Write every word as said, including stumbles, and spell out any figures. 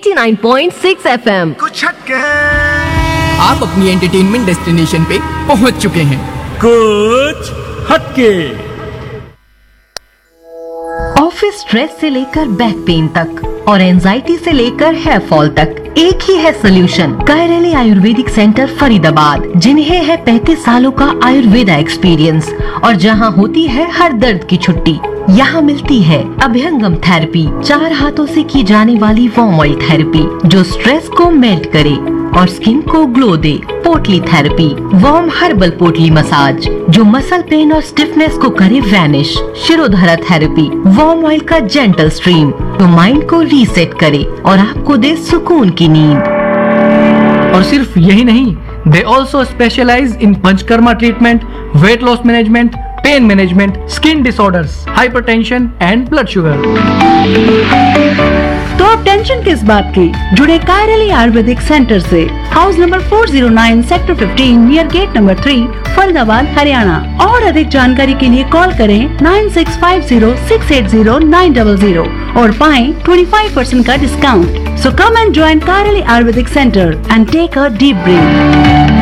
नवासी पॉइंट छह एफएम। कुछ हटके आप अपनी एंटरटेनमेंट डेस्टिनेशन पे पहुंच चुके हैं। कुछ हटके। ऑफिस स्ट्रेस से लेकर बैक पेन तक और एंजाइटी से लेकर हेयर फॉल तक एक ही है सोल्यूशन। कायरली आयुर्वेदिक सेंटर फरीदाबाद, जिन्हें है पैंतीस सालों का आयुर्वेदा एक्सपीरियंस और जहां होती है हर दर्द की छुट्टी। यहाँ मिलती है अभ्यंगम थेरेपी, चार हाथों से की जाने वाली वार्म ऑयल थेरेपी जो स्ट्रेस को मेल्ट करे और स्किन को ग्लो दे। पोटली थेरेपी, वार्म हर्बल पोटली मसाज जो मसल पेन और स्टिफनेस को करे vanish. Shirodhara therapy, warm oil का जेंटल स्ट्रीम जो माइंड को रीसेट करे और आपको दे सुकून की नींद। और सिर्फ यही नहीं, they also specialise in panchakarma treatment, weight loss management, pain management, skin disorders, hypertension and blood sugar. तो अब टेंशन किस बात की, जुड़े कायरली आयुर्वेदिक सेंटर से। हाउस नंबर चार सौ नौ, सेक्टर पंद्रह, नियर गेट नंबर तीन, फरीदाबाद, हरियाणा। और अधिक जानकारी के लिए कॉल करें nine six five zero six eight zero nine double zero और पाएं पच्चीस परसेंट का discount. So come and join कायरली Ayurvedic centre and take a deep breath.